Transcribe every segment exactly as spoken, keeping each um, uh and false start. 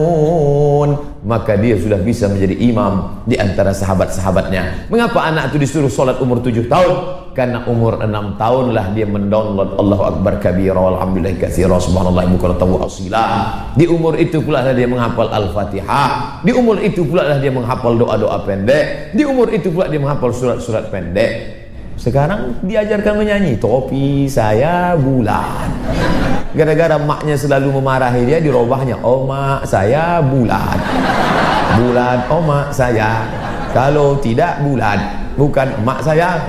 maka dia sudah bisa menjadi imam di antara sahabat-sahabatnya. Mengapa anak itu disuruh sholat umur tujuh tahun? Karena umur enam tahun lah dia mendownload Allahu Akbar kabira walhamdulillahi katsira subhanallah bukratan wa asila. Di umur itu pula lah dia menghafal Al-Fatihah. Di umur itu pula lah dia menghafal doa-doa pendek. Di umur itu pula dia menghafal surat-surat pendek. Sekarang diajarkan menyanyi, topi saya bulan. Gara-gara maknya selalu memarahi dia, dirubahnya, oh mak saya bulan. Bulan, oh mak saya. Kalau tidak bulan, bukan mak saya.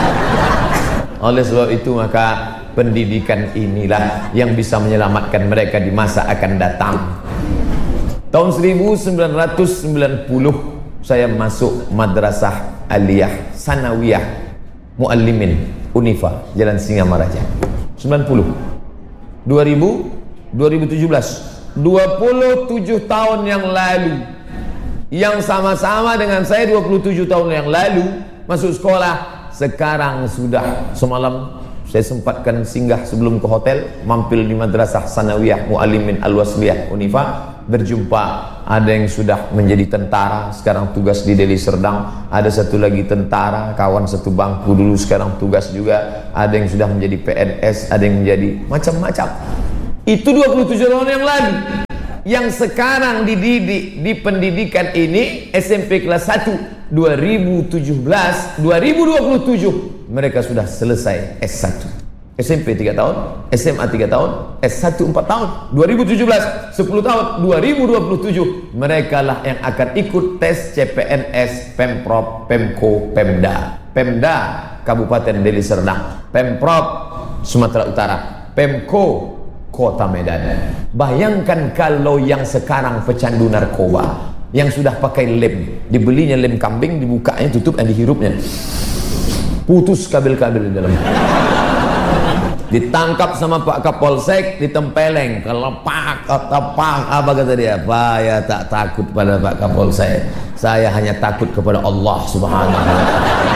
Oleh sebab itu maka pendidikan inilah yang bisa menyelamatkan mereka di masa akan datang. Tahun seribu sembilan ratus sembilan puluh saya masuk Madrasah Aliyah Sanawiyah Muallimin Unifa Jalan Singamaraja. Sembilan puluh dua ribu dua ribu tujuh belas dua puluh tujuh tahun yang lalu, yang sama-sama dengan saya dua puluh tujuh tahun yang lalu masuk sekolah. Sekarang sudah semalam saya sempatkan singgah sebelum ke hotel, mampir di Madrasah Sanawiyah Muallimin Al-Wasliyah Unifa, berjumpa ada yang sudah menjadi tentara, sekarang tugas di Deli Serdang. Ada satu lagi tentara, kawan satu bangku dulu, sekarang tugas juga. Ada yang sudah menjadi P N S, ada yang menjadi macam-macam. Itu dua puluh tujuh tahun yang lalu. Yang sekarang dididik di pendidikan ini S M P kelas satu dua ribu tujuh belas dua ribu dua puluh tujuh mereka sudah selesai S satu. S M P tiga tahun, S M A tiga tahun, S satu empat tahun. Dua ribu tujuh belas sepuluh tahun, dua ribu dua puluh tujuh mereka lah yang akan ikut tes C P N S, Pemprov, Pemko, Pemda. Pemda Kabupaten Deli Serdang, Pemprov Sumatera Utara, Pemko Kota Medan. Bayangkan kalau yang sekarang pecandu narkoba, yang sudah pakai lem, dibelinya lem kambing, dibukanya, tutup dan dihirupnya, putus kabel-kabel di dalam. Ditangkap sama Pak Kapolsek, ditempeleng, kelepak, ketepak, apa kata dia? Saya tak takut pada Pak Kapolsek, saya hanya takut kepada Allah Subhanahu wa taala.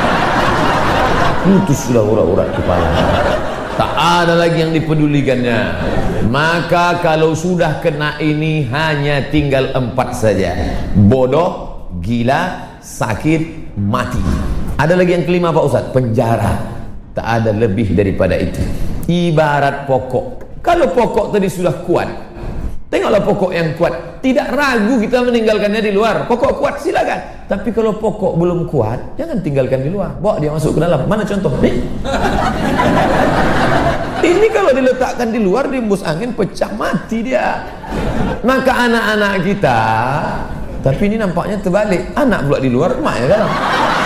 Putus sudah urat-urat kepala, tak ada lagi yang dipedulikannya. Maka kalau sudah kena ini hanya tinggal empat saja: bodoh, gila, sakit, mati. Ada lagi yang kelima Pak Ustadz, penjara. Tak ada lebih daripada itu. Ibarat pokok. Kalau pokok tadi sudah kuat, tengoklah pokok yang kuat, tidak ragu kita meninggalkannya di luar. Pokok kuat silakan. Tapi kalau pokok belum kuat, jangan tinggalkan di luar, bawa dia masuk ke dalam. Mana contoh? Nih. Ini kalau diletakkan di luar, diembus angin, pecah, mati dia. Maka anak-anak kita, tapi ini nampaknya terbalik, anak pula di luar, emak ya dalam.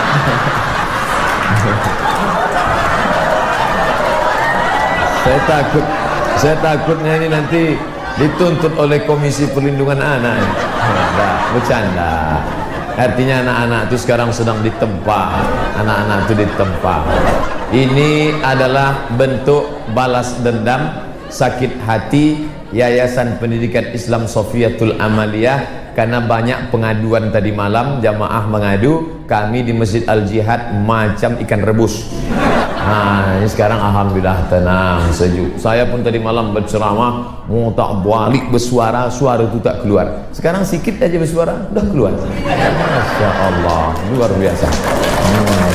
Saya takut, saya takutnya ini nanti dituntut oleh Komisi Perlindungan Anak. Nah, bercanda. Artinya anak-anak itu sekarang sedang ditempa, anak-anak itu ditempa. Ini adalah bentuk balas dendam, sakit hati Yayasan Pendidikan Islam Sofiatul Amaliyah, karena banyak pengaduan tadi malam. Jamaah mengadu kami di Masjid Al-Jihad macam ikan rebus. Nah, ini sekarang alhamdulillah tenang, sejuk. Saya pun tadi malam berceramah, mau tak balik bersuara, suara itu tak keluar. Sekarang sikit aja bersuara, udah keluar. Masya Allah, luar biasa. Hmm.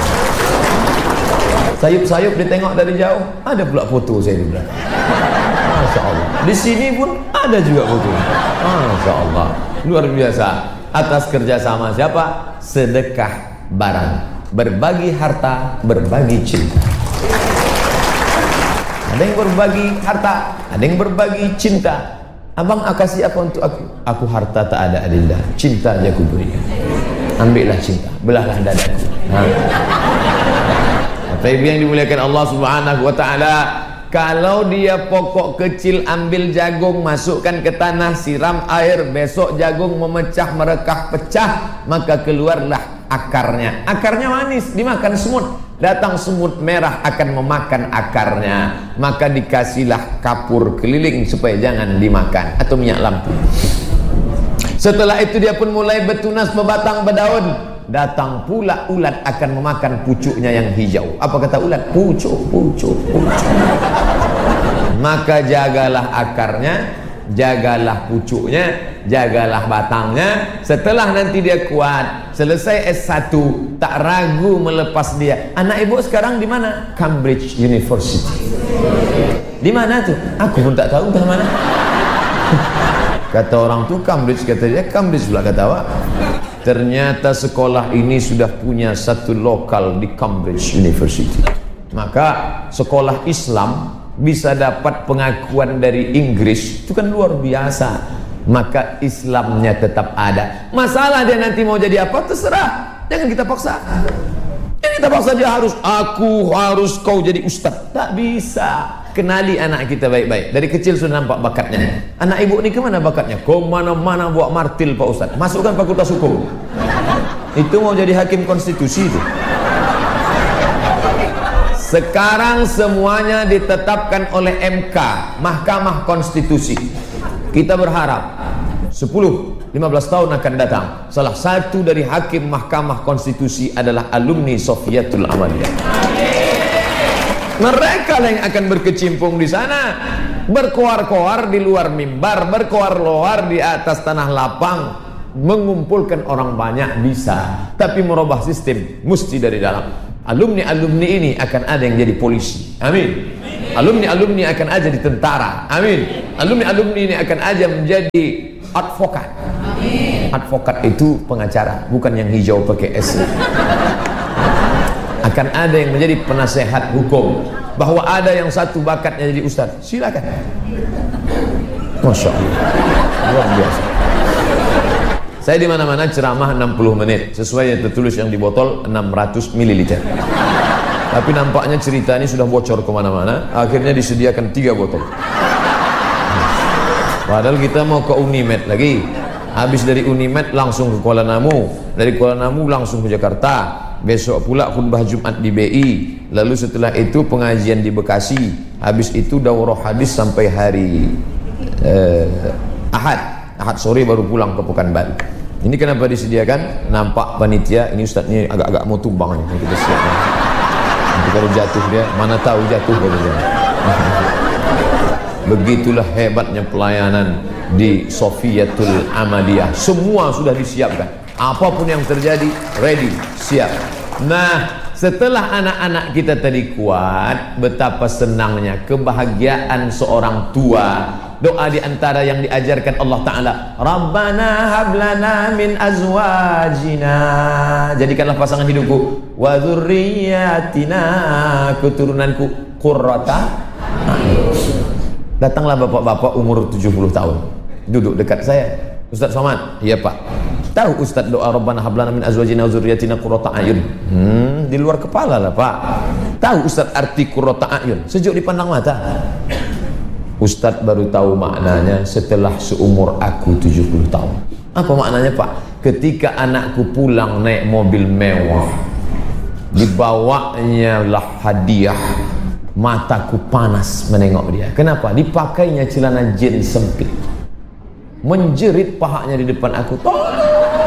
Sayup-sayup ditengok dari jauh, ada pula foto saya di belakang. Masya Allah. Di sini pun ada juga foto. Masya Allah, luar biasa. Atas kerjasama siapa? Sedekah barang. Berbagi harta, berbagi cinta. Ada yang berbagi harta, ada yang berbagi cinta. Abang kasih apa untuk aku? Aku harta tak ada, Adinda. Cinta aja aku berikan. Ambillah cinta, belahlah dadaku. Nah. Tapi yang dimuliakan Allah Subhanahu wa taala, kalau dia pokok kecil, ambil jagung, masukkan ke tanah, siram air, besok jagung memecah, merekah, pecah, maka keluarlah akarnya. Akarnya manis, dimakan semut. Datang semut merah akan memakan akarnya, maka dikasihlah kapur keliling supaya jangan dimakan, atau minyak lampu. Setelah itu dia pun mulai bertunas, berbatang, berdaun. Datang pula ulat akan memakan pucuknya yang hijau. Apa kata ulat? Pucuk, pucuk, pucuk. Maka jagalah akarnya, jagalah pucuknya, jagalah batangnya. Setelah nanti dia kuat, selesai S satu, tak ragu melepas dia. Anak ibu sekarang di mana? Cambridge University. Di mana tuh? Aku pun tak tahu di mana. Kata orang tuh Cambridge, kata dia Cambridge pula kata awak. Ternyata sekolah ini sudah punya satu lokal di Cambridge University. Maka sekolah Islam bisa dapat pengakuan dari Inggris, itu kan luar biasa. Maka Islamnya tetap ada. Masalah dia nanti mau jadi apa terserah, jangan kita paksa. Jangan kita paksa dia harus, aku harus kau jadi ustaz. Tak bisa. Kenali anak kita baik-baik. Dari kecil sudah nampak bakatnya. Anak ibu ni kemana bakatnya? Kau mana-mana buat martil Pak Ustaz. Masukkan fakultas hukum. Itu mau jadi hakim konstitusi itu. Sekarang semuanya ditetapkan oleh M K, Mahkamah Konstitusi. Kita berharap sepuluh lima belas tahun akan datang, salah satu dari hakim Mahkamah Konstitusi adalah alumni Sofiatul Amaliyah. Mereka lah yang akan berkecimpung di sana, berkoar-koar di luar mimbar, berkoar-koar di atas tanah lapang, mengumpulkan orang banyak bisa, tapi merubah sistem mesti dari dalam. Alumni-alumni ini akan ada yang jadi polisi, amin. Alumni-alumni akan ada di tentara, amin. Alumni-alumni ini akan ada menjadi advokat, amin. Advokat itu pengacara, bukan yang hijau pakai S. Akan ada yang menjadi penasehat hukum. Bahwa ada yang satu bakatnya jadi ustaz, silakan. Masya Allah, luar biasa. Saya di mana-mana ceramah enam puluh menit, sesuai yang tertulis yang di botol enam ratus mililiter. Tapi nampaknya cerita ini sudah bocor kemana-mana. Akhirnya disediakan tiga botol. Padahal kita mau ke Unimed lagi. Habis dari Unimed langsung ke Kuala Namu, dari Kuala Namu langsung ke Jakarta. Besok pula khutbah Jumat di B I. Lalu setelah itu pengajian di Bekasi. Habis itu daurah hadis sampai hari eh, Ahad. Ahad sore baru pulang ke Pekanbaru. Ini kenapa disediakan? Nampak panitia ini ustaz ni agak-agak mau tumbang ni. Kita siap. Nanti kalau jatuh dia, mana tahu jatuh kata dia. Begitulah hebatnya pelayanan di Sofiatul Amaliyah. Semua sudah disiapkan. Apapun yang terjadi, ready, siap. Nah, setelah anak-anak kita tadi kuat, betapa senangnya kebahagiaan seorang tua. Doa di antara yang diajarkan Allah Ta'ala, Rabbana hablana min azwajina, jadikanlah pasangan hidupku, wa dzurriyyatina, keturunanku, qurrata a'yun. Datanglah bapak-bapak umur tujuh puluh tahun, duduk dekat saya. Ustaz Somad, iya Pak. Tahu Ustaz doa Rabbana hablana min azwajina wa dzurriyyatina qurrata a'yun? Hmm, di luar kepala lah Pak. Tahu Ustaz arti qurrata a'yun? Sejuk dipandang mata. Ustaz baru tahu maknanya setelah seumur aku tujuh puluh tahun. Apa maknanya Pak? Ketika anakku pulang naik mobil mewah, dibawanya lah hadiah, mataku panas menengok dia. Kenapa? Dipakainya celana jeans sempit, menjerit pahanya di depan aku. Tolong!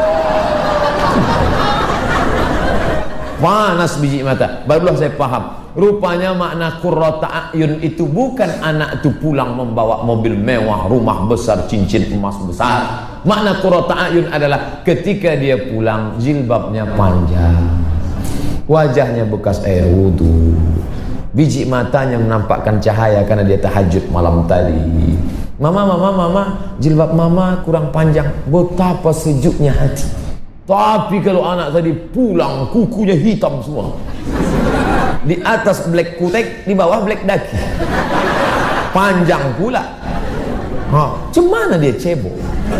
Panas biji mata. Barulah saya paham. Rupanya makna qurrata a'yun itu bukan anak itu pulang membawa mobil mewah, rumah besar, cincin emas besar. Makna qurrata a'yun adalah ketika dia pulang jilbabnya panjang, wajahnya bekas air wudu, biji matanya menampakkan cahaya karena dia tahajud malam tadi. Mama, mama, mama, jilbab mama kurang panjang. Betapa sejuknya hati. Tapi kalau anak tadi pulang kukunya hitam semua, di atas black kutek, di bawah black daki, panjang pula. Ha, cemana dia cebok?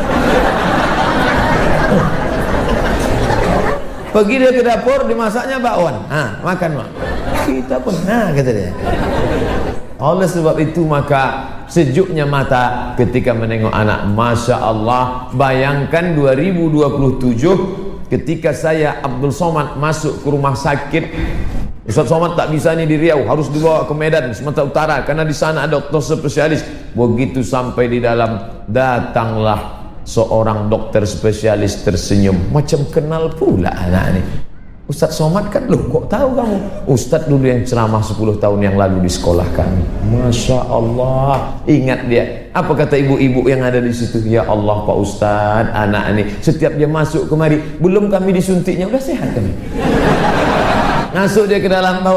Pergi dia ke dapur, dimasaknya bakwan. Ha, makan mak. Kita pun, ha, kata dia. Oleh sebab itu maka sejuknya mata ketika menengok anak. Masya Allah. Bayangkan dua ribu dua puluh tujuh ketika saya Abdul Somad masuk ke rumah sakit. Ustaz Somad tak bisa ni di Riau, harus dibawa ke Medan Sumatera Utara karena di sana ada dokter spesialis. Begitu sampai di dalam, datanglah seorang dokter spesialis tersenyum, macam kenal pula anak ni. Ustaz Somad kan, loh kok tahu kamu? Ustaz dulu yang ceramah sepuluh tahun yang lalu di sekolah kami. Masya Allah, ingat dia. Apa kata ibu-ibu yang ada di situ? Ya Allah Pak Ustaz, anak ini setiap dia masuk kemari, belum kami disuntiknya udah sehat kami. Masuk dia ke dalam, bawa